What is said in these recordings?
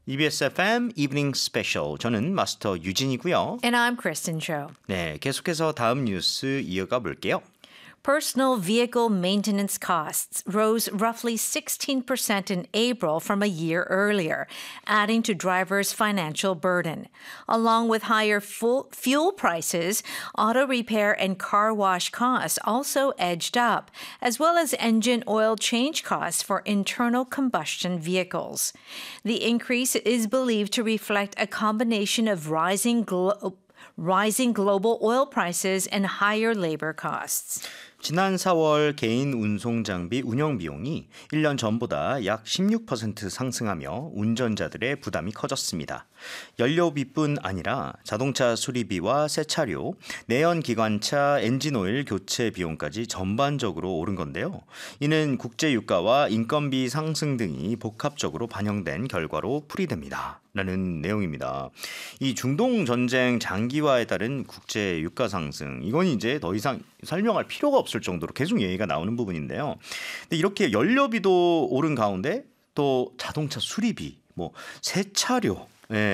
EBS FM Evening Special. 저는 마스터 유진이고요. And I'm Kristen Cho. 네, 계속해서 다음 뉴스 이어가 볼게요. Personal vehicle maintenance costs rose roughly 16% in April from a year earlier, adding to drivers' financial burden. Along with higher fuel prices, auto repair and car wash costs also edged up, as well as engine oil change costs for internal combustion vehicles. The increase is believed to reflect a combination of rising global oil prices and higher labor costs. 지난 4월 개인 운송 장비 운영 비용이 1년 전보다 약 16% 상승하며 운전자들의 부담이 커졌습니다. 연료비뿐 아니라 자동차 수리비와 새 차료, 내연 기관차 엔진오일 교체 비용까지 전반적으로 오른 건데요. 이는 국제 유가와 인건비 상승 등이 복합적으로 반영된 결과로 풀이됩니다. 라는 내용입니다. 이 중동 전쟁 장기화에 따른 국제 유가 상승, 이건 이제 더 이상 설명할 필요가 없을 정도로 계속 얘기가 나오는 부분인데요. 근데 이렇게 연료비도 오른 가운데 또 자동차 수리비, 새 차료,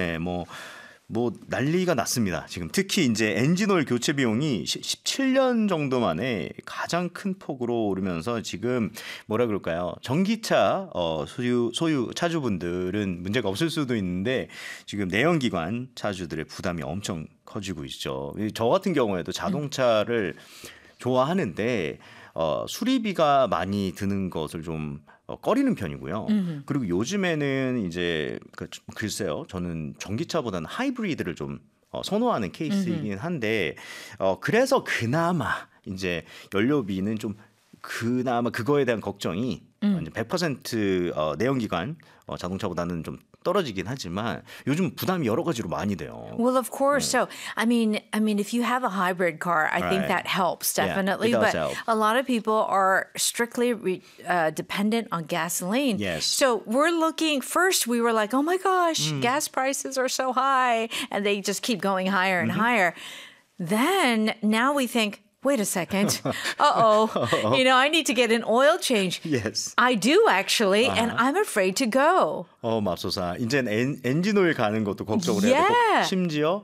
난리가 났습니다. 지금 특히 이제 엔진오일 교체 비용이 17년 정도 만에 가장 큰 폭으로 오르면서 지금 뭐라 그럴까요? 전기차 소유 차주분들은 문제가 없을 수도 있는데 지금 내연기관 차주들의 부담이 엄청 커지고 있죠. 저 같은 경우에도 자동차를 좋아하는데 수리비가 많이 드는 것을 좀 꺼리는 편이고요. 그리고 요즘에는 이제 글쎄요, 저는 전기차보다는 하이브리드를 좀 선호하는 케이스이긴 한데 그래서 그나마 이제 연료비는 좀 그나마 그거에 대한 걱정이 100% 내연기관 자동차보다는 좀 떨어지긴 하지만 요즘 부담이 여러 가지로 많이 돼요. Well, of course. So, I mean, if you have a hybrid car, I think that helps definitely. Yeah, it does but help. a lot of people are strictly dependent on gasoline. Yes. So we're looking. First, we were like, "Oh my gosh, gas prices are so high," and they just keep going higher and higher. Then now we think, wait a second. I need to get an oil change. Yes. I do actually, and I'm afraid to go. 맙소사. 이제는 엔진오일 가는 것도 걱정을 해야 되고 심지어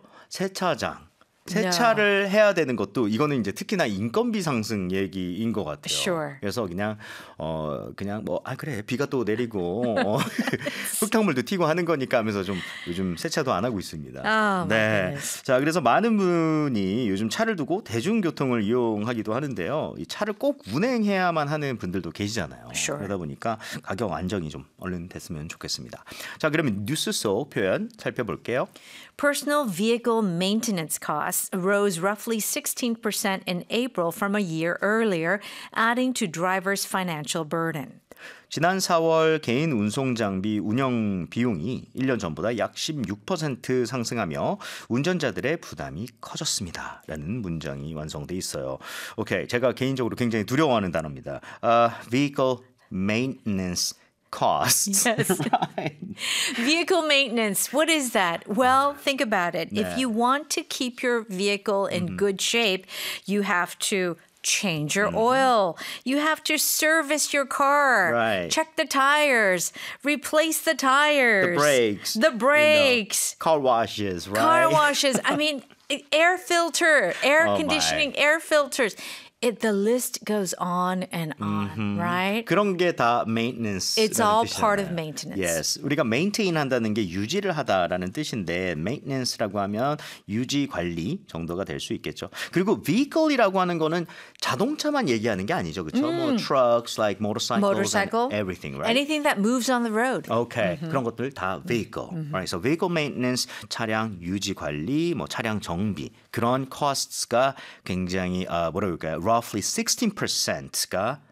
세차를 해야 되는 것도 이거는 이제 특히나 인건비 상승 얘기인 것 같아요. Sure. 그래서 그냥 그래 비가 또 내리고 흙탕물도 튀고 하는 거니까 하면서 좀 요즘 세차도 안 하고 있습니다. 네. 자, 그래서 많은 분이 요즘 차를 두고 대중교통을 이용하기도 하는데요. 이 차를 꼭 운행해야만 하는 분들도 계시잖아요. Sure. 그러다 보니까 가격 안정이 좀 얼른 됐으면 좋겠습니다. 자, 그러면 뉴스 속 표현 살펴볼게요. Personal vehicle maintenance costs rose roughly 16% in April from a year earlier, adding to drivers' financial burden. 지난 4월 개인 운송 장비 운영 비용이 1년 전보다 약 16% 상승하며 운전자들의 부담이 커졌습니다. 라는 문장이 완성돼 있어요. 오케이, 제가 개인적으로 굉장히 두려워하는 단어입니다. Vehicle maintenance costs. Yes. Right. Vehicle maintenance, what is that? Well, think about it. 네. If you want to keep your vehicle in good shape, you have to change your oil. You have to service your car. Right. Check the tires. Replace the tires. The brakes. The brakes. Car washes, right? Car washes. I mean, air filter, air Oh, conditioning, my. air filters. The list goes on and on, right? 그런 게 다 maintenance. It's all part of maintenance. Yes. 우리가 maintain 한다는 게 유지를 하다라는 뜻인데 maintenance라고 하면 유지 관리 정도가 될 수 있겠죠. 그리고 vehicle이라고 하는 거는 자동차만 얘기하는 게 아니죠. 그렇죠? trucks, like motorcycles and everything, right? Anything that moves on the road. Okay. 그런 것들 다 vehicle. Right. So vehicle maintenance, 차량 유지 관리, 차량 정비 그런 costs가 굉장히 뭐라 그럴까요? Roughly 16%가